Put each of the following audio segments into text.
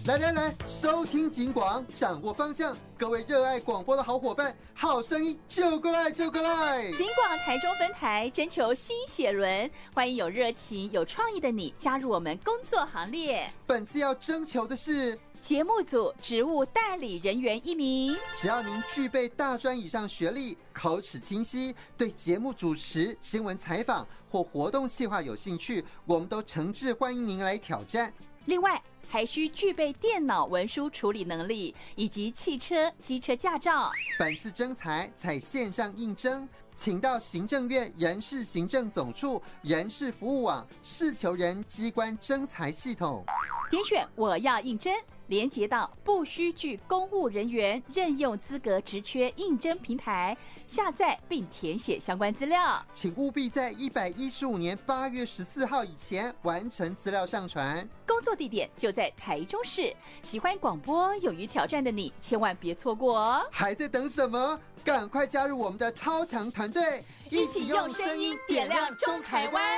来，收听警广，掌握方向。各位热爱广播的好伙伴，好声音就过来！警广台中分台征求新血轮，欢迎有热情、有创意的你加入我们工作行列。 本次要征求的是节目组职务代理人员1名， 只要您具备大专以上学历，口齿清晰，对节目主持、新闻采访或活动企划有兴趣，我们都诚挚欢迎您来挑战。 另外还需具备电脑文书处理能力以及汽车、机车驾照。 本次征才采线上应征，请到行政院人事行政总处人事服务网事求人机关征才系统， 点选我要应征，连结到不需具公务人员任用资格职缺应征平台，下载并填写相关资料。 请务必在115年8月14号以前完成资料上传。 工作地点就在台中市。喜欢广播、勇于挑战的你，千万别错过哦！ 还在等什么？赶快加入我们的超强团队， 一起用声音点亮中台湾！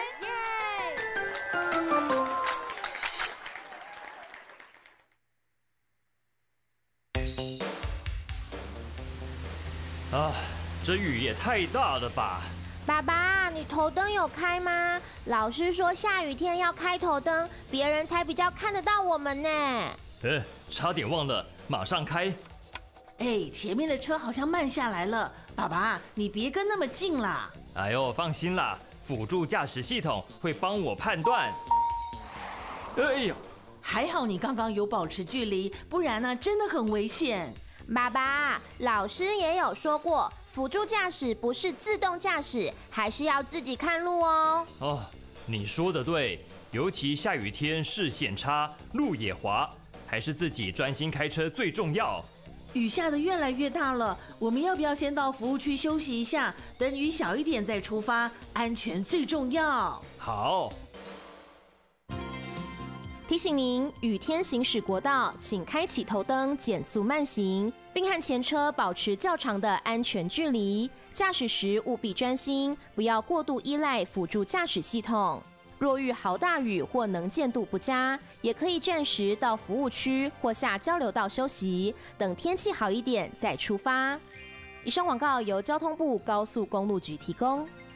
啊，这雨也太大了吧！ 爸爸，你头灯有开吗？老师说下雨天要开头灯，别人才比较看得到我们呢。 差点忘了，马上开。 前面的车好像慢下来了，爸爸，你别跟那么近啦。 哎呦，放心啦，辅助驾驶系统会帮我判断。哎呦， 还好你刚刚有保持距离，不然呢，真的很危险。 爸爸，老师也有说过，辅助驾驶不是自动驾驶，还是要自己看路哦。 你说的对，尤其下雨天视线差，路也滑，还是自己专心开车最重要。 雨下得越来越大了，我们要不要先到服务区休息一下，等雨小一点再出发？安全最重要。 好。 提醒您，雨天行驶国道，请开启头灯，减速慢行，并和前车保持较长的安全距离。驾驶时务必专心，不要过度依赖辅助驾驶系统。若遇豪大雨或能见度不佳，也可以暂时到服务区或下交流道休息，等天气好一点再出发。以上广告由交通部高速公路局提供。